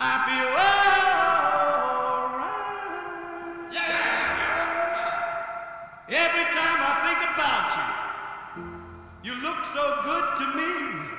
I feel alright. Yeah. Every time I think about you, you look so good to me.